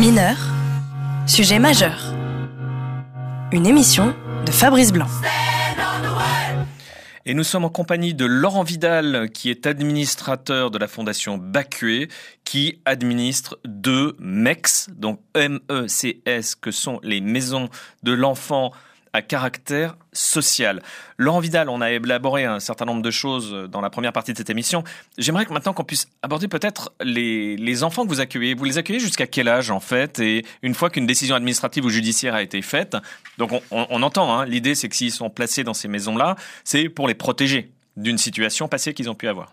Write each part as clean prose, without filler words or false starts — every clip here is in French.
Mineur, sujet majeur. Une émission de Fabrice Blanc. Et nous sommes en compagnie de Laurent Vidal, qui est administrateur de la Fondation Bacuet, qui administre 2 MECS, donc MECS, que sont les maisons de l'enfant à caractère social. Laurent Vidal, on a élaboré un certain nombre de choses dans la première partie de cette émission. J'aimerais que maintenant qu'on puisse aborder peut-être les enfants que vous accueillez. Vous les accueillez jusqu'à quel âge en fait? Et une fois qu'une décision administrative ou judiciaire a été faite, donc on entend, l'idée c'est que s'ils sont placés dans ces maisons-là, c'est pour les protéger d'une situation passée qu'ils ont pu avoir.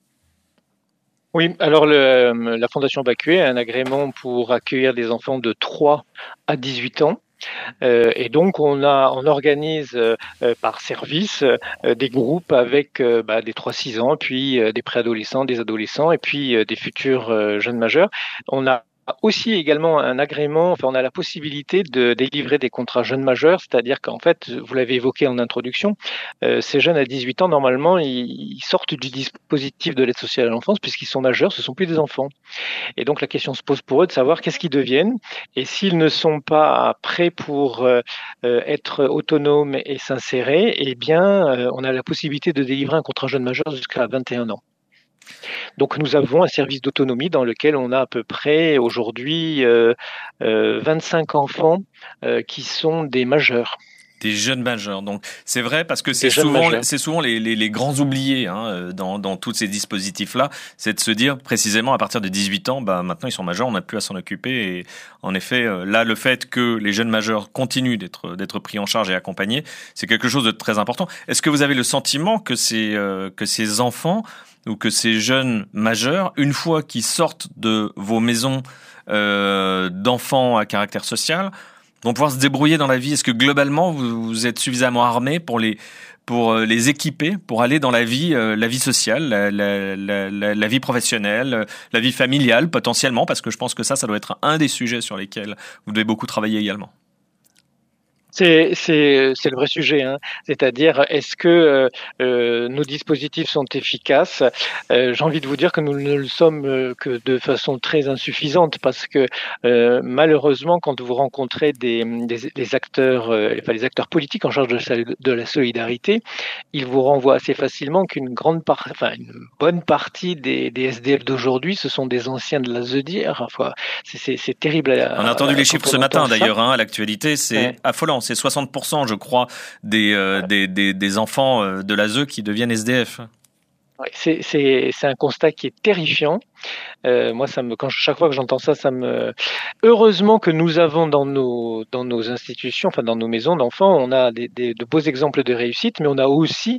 Oui, alors la Fondation Bacuet a un agrément pour accueillir des enfants de 3 à 18 ans. Et donc on organise par service des groupes avec des 3-6 ans, puis des préadolescents, des adolescents et puis des futurs jeunes majeurs. On a aussi également un agrément, on a la possibilité de délivrer des contrats jeunes majeurs, c'est-à-dire qu'en fait, vous l'avez évoqué en introduction, ces jeunes à 18 ans, normalement, ils sortent du dispositif de l'aide sociale à l'enfance puisqu'ils sont majeurs, ce ne sont plus des enfants. Et donc la question se pose pour eux de savoir qu'est-ce qu'ils deviennent, et s'ils ne sont pas prêts pour être autonomes et s'insérer, eh bien, on a la possibilité de délivrer un contrat jeune majeur jusqu'à 21 ans. Donc nous avons un service d'autonomie dans lequel on a à peu près aujourd'hui 25 enfants qui sont des majeurs. Des jeunes majeurs. Donc c'est vrai parce que c'est souvent les grands oubliés dans tous ces dispositifs-là, c'est de se dire précisément à partir de 18 ans, maintenant ils sont majeurs, on n'a plus à s'en occuper. Et en effet, là le fait que les jeunes majeurs continuent d'être pris en charge et accompagnés, c'est quelque chose de très important. Est-ce que vous avez le sentiment que ces enfants ou que ces jeunes majeurs, une fois qu'ils sortent de vos maisons d'enfants à caractère social, vont pouvoir se débrouiller dans la vie? Est-ce que globalement vous êtes suffisamment armés pour les équiper, pour aller dans la vie sociale, la vie professionnelle, la vie familiale potentiellement, parce que je pense que ça doit être un des sujets sur lesquels vous devez beaucoup travailler également. C'est le vrai sujet, C'est-à-dire, est-ce que nos dispositifs sont efficaces? J'ai envie de vous dire que nous ne le sommes que de façon très insuffisante, parce que malheureusement, quand vous rencontrez les acteurs politiques en charge de la solidarité, ils vous renvoient assez facilement qu'une bonne partie des SDF d'aujourd'hui, ce sont des anciens de la ZEDIR. C'est terrible. On a entendu les chiffres ce matin d'ailleurs, à l'actualité, c'est affolant. C'est 60%, je crois, des enfants de l'ASE qui deviennent SDF. Ouais, c'est un constat qui est terrifiant. Moi, chaque fois que j'entends ça, Heureusement que nous avons dans nos institutions, dans nos maisons d'enfants, on a de beaux exemples de réussite, mais on a aussi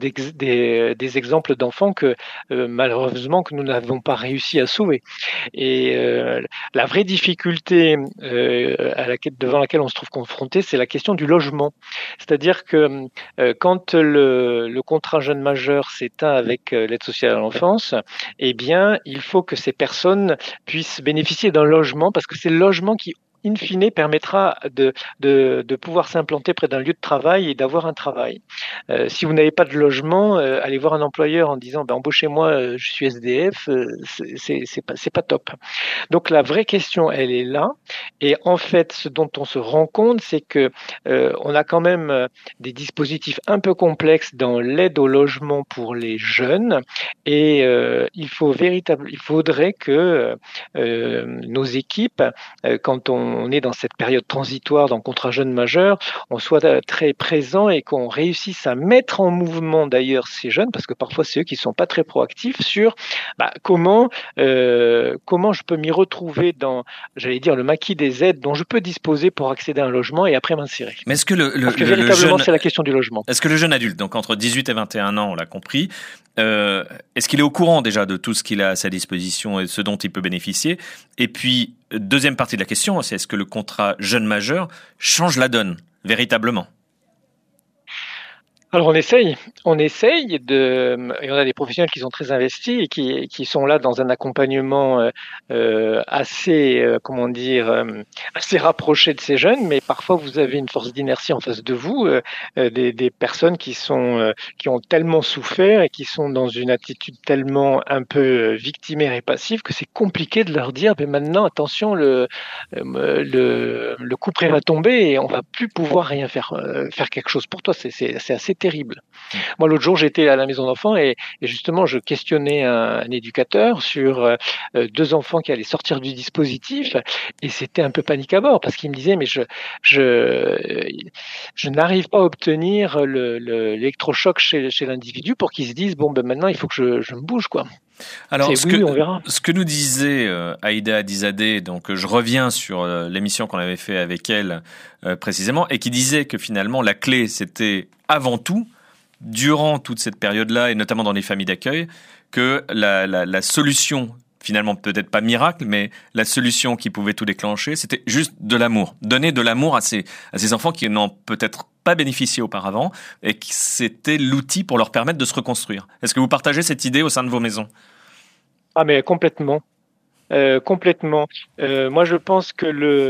des exemples d'enfants que malheureusement que nous n'avons pas réussi à sauver. Et la vraie difficulté devant laquelle on se trouve confronté, c'est la question du logement. C'est-à-dire que quand le contrat jeune majeur s'éteint avec l'aide sociale à l'enfance, eh bien, il faut que ces personnes puissent bénéficier d'un logement, parce que c'est le logement qui, in fine, permettra de pouvoir s'implanter près d'un lieu de travail et d'avoir un travail. Si vous n'avez pas de logement, allez voir un employeur en disant embauchez-moi, je suis SDF, c'est pas top. Donc la vraie question, elle est là. Et en fait, ce dont on se rend compte, c'est que on a quand même des dispositifs un peu complexes dans l'aide au logement pour les jeunes. Et il faudrait que nos équipes, quand on est dans cette période transitoire dans le contrat jeune majeur, on soit très présent et qu'on réussisse à mettre en mouvement d'ailleurs ces jeunes, parce que parfois c'est eux qui ne sont pas très proactifs sur comment je peux m'y retrouver dans, j'allais dire, le maquis des aides dont je peux disposer pour accéder à un logement et après m'insérer. Mais est-ce que parce que véritablement, c'est la question du logement. Est-ce que le jeune adulte, donc entre 18 et 21 ans, on l'a compris, est-ce qu'il est au courant déjà de tout ce qu'il a à sa disposition et ce dont il peut bénéficier? Et puis, deuxième partie de la question, c'est est-ce que le contrat jeune majeur change la donne, véritablement? Alors on essaye et on a des professionnels qui sont très investis et qui sont là dans un accompagnement assez, comment dire, assez rapproché de ces jeunes, mais parfois vous avez une force d'inertie en face de vous, des personnes qui ont tellement souffert et qui sont dans une attitude tellement un peu victimaire et passive que c'est compliqué de leur dire, ben maintenant attention, le coup près va tomber et on va plus pouvoir rien faire quelque chose pour toi. C'est assez terrible. Moi, l'autre jour, j'étais à la maison d'enfants et justement, je questionnais un éducateur sur deux enfants qui allaient sortir du dispositif et c'était un peu panique à bord parce qu'il me disait mais je n'arrive pas à obtenir l'électrochoc chez l'individu pour qu'il se dise bon ben maintenant il faut que je me bouge quoi. Alors, ce que nous disait Aïda Hadizadeh, donc je reviens sur l'émission qu'on avait fait avec elle précisément, et qui disait que finalement la clé c'était avant tout, durant toute cette période-là, et notamment dans les familles d'accueil, que la solution, finalement peut-être pas miracle, mais la solution qui pouvait tout déclencher, c'était juste de l'amour. Donner de l'amour à ces enfants qui n'ont peut-être pas bénéficié auparavant, et que c'était l'outil pour leur permettre de se reconstruire. Est-ce que vous partagez cette idée au sein de vos maisons ? Ah mais complètement. Complètement. Moi, je pense que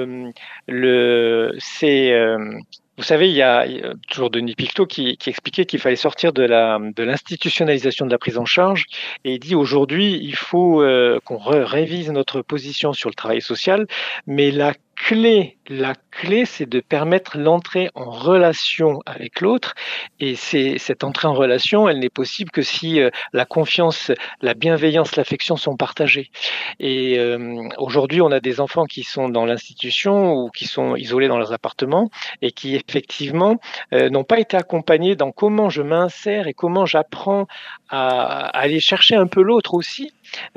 vous savez, il y a toujours Denis Pictot qui expliquait qu'il fallait sortir de l'institutionnalisation de la prise en charge, et il dit aujourd'hui, il faut qu'on révise notre position sur le travail social, mais la clé, c'est de permettre l'entrée en relation avec l'autre. Et cette entrée en relation, elle n'est possible que si la confiance, la bienveillance, l'affection sont partagées. Et aujourd'hui, on a des enfants qui sont dans l'institution ou qui sont isolés dans leurs appartements et qui effectivement n'ont pas été accompagnés dans comment je m'insère et comment j'apprends à aller chercher un peu l'autre aussi.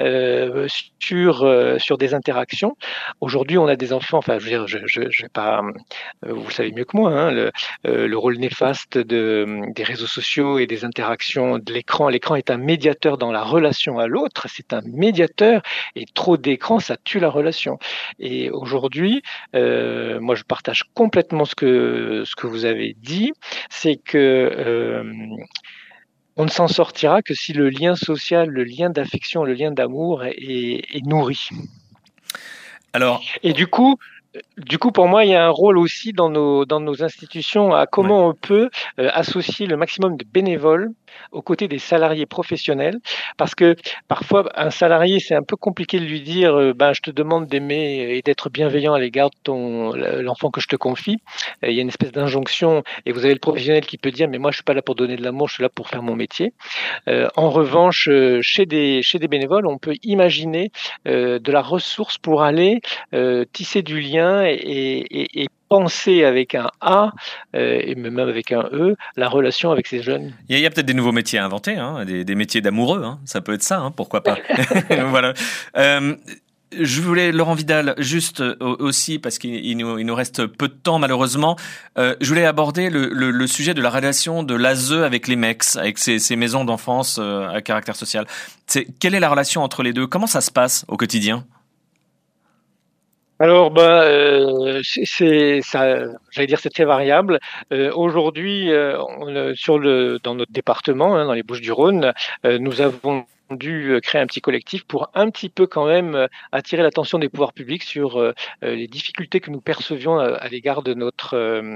Sur des interactions. Aujourd'hui, on a des enfants, enfin, je veux dire, je vais pas, vous le savez mieux que moi, hein, le rôle néfaste des réseaux sociaux et des interactions de l'écran. L'écran est un médiateur dans la relation à l'autre, c'est un médiateur, et trop d'écran, ça tue la relation. Et aujourd'hui, moi, je partage complètement ce que vous avez dit, c'est que on ne s'en sortira que si le lien social, le lien d'affection, le lien d'amour est nourri. Alors, et du coup, pour moi, il y a un rôle aussi dans nos institutions à comment on peut associer le maximum de bénévoles aux côtés des salariés professionnels, parce que parfois un salarié, c'est un peu compliqué de lui dire je te demande d'aimer et d'être bienveillant à l'égard de l'enfant que je te confie. Il y a une espèce d'injonction, et vous avez le professionnel qui peut dire mais moi je suis pas là pour donner de l'amour, je suis là pour faire mon métier. En revanche, chez des bénévoles, on peut imaginer de la ressource pour aller tisser du lien et penser avec un A et même avec un E la relation avec ces jeunes. Il y a peut-être des nouveaux métiers à inventer, hein, des métiers d'amoureux, hein, ça peut être ça, hein, pourquoi pas. Voilà. Je voulais, Laurent Vidal, juste aussi, parce qu'il nous reste peu de temps malheureusement, je voulais aborder le sujet de la relation de l'ASE avec les MEX, avec ces maisons d'enfance à caractère social. Quelle est la relation entre les deux ? Comment ça se passe au quotidien ? Alors, c'est ça. J'allais dire c'est très variable. Aujourd'hui, dans notre département, dans les Bouches-du-Rhône, nous avons dû créer un petit collectif pour un petit peu quand même attirer l'attention des pouvoirs publics sur les difficultés que nous percevions à l'égard de notre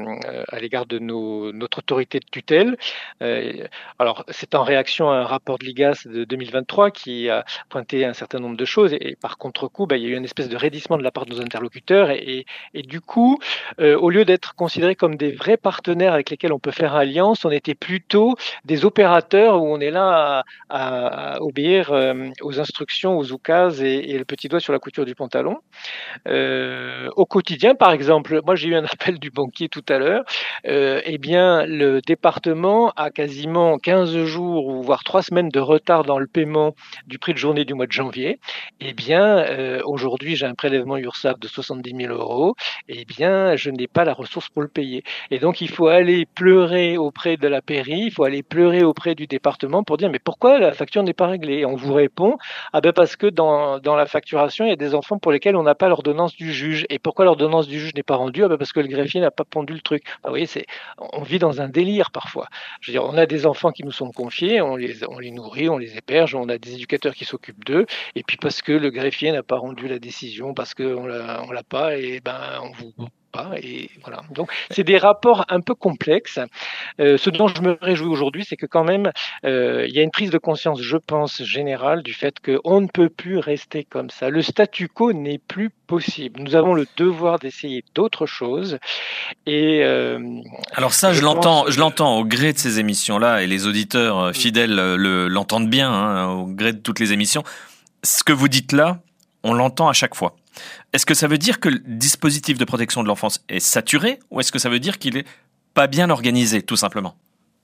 autorité de tutelle. Alors, c'est en réaction à un rapport de l'IGAS de 2023 qui a pointé un certain nombre de choses et par contre-coup, il y a eu une espèce de raidissement de la part de nos interlocuteurs et du coup, au lieu d'être considérés comme des vrais partenaires avec lesquels on peut faire alliance, on était plutôt des opérateurs où on est là à obéir aux instructions, aux oukases et le petit doigt sur la couture du pantalon. Au quotidien, par exemple, moi j'ai eu un appel du banquier tout à l'heure, le département a quasiment 15 jours ou voire 3 semaines de retard dans le paiement du prix de journée du mois de janvier. Aujourd'hui j'ai un prélèvement URSSAF de 70 000 €, je n'ai pas la ressource pour le payer. Et donc il faut aller pleurer auprès de la pairie, il faut aller pleurer auprès du département pour dire mais pourquoi la facture n'est pas réglée ? greffer. Et on vous répond, parce que dans la facturation, il y a des enfants pour lesquels on n'a pas l'ordonnance du juge. Et pourquoi l'ordonnance du juge n'est pas rendue? Parce que le greffier n'a pas pondu le truc. Vous voyez, on vit dans un délire parfois. Je veux dire, on a des enfants qui nous sont confiés, on les nourrit, on les héberge, on a des éducateurs qui s'occupent d'eux, et puis parce que le greffier n'a pas rendu la décision, parce qu'on l'a pas, et on vous pas, et voilà. Donc c'est des rapports un peu complexes. Ce dont je me réjouis aujourd'hui, c'est que quand même il y a une prise de conscience, je pense, générale du fait qu'on ne peut plus rester comme ça. Le statu quo n'est plus possible. Nous avons le devoir d'essayer d'autres choses. Et alors ça, je l'entends au gré de ces émissions-là, et les auditeurs fidèles l'entendent bien, au gré de toutes les émissions. Ce que vous dites là, on l'entend à chaque fois. Est-ce que ça veut dire que le dispositif de protection de l'enfance est saturé, ou est-ce que ça veut dire qu'il est pas bien organisé, tout simplement?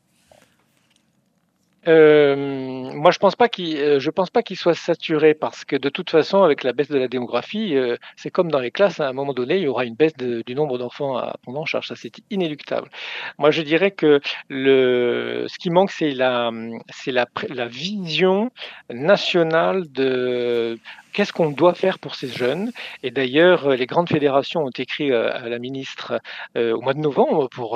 Moi, je pense pas qu'il soit saturé, parce que de toute façon, avec la baisse de la démographie, c'est comme dans les classes, à un moment donné, il y aura une baisse du nombre d'enfants à prendre en charge. Ça, c'est inéluctable. Moi, je dirais que ce qui manque, c'est la vision nationale de qu'est-ce qu'on doit faire pour ces jeunes. Et d'ailleurs, les grandes fédérations ont écrit à la ministre au mois de novembre pour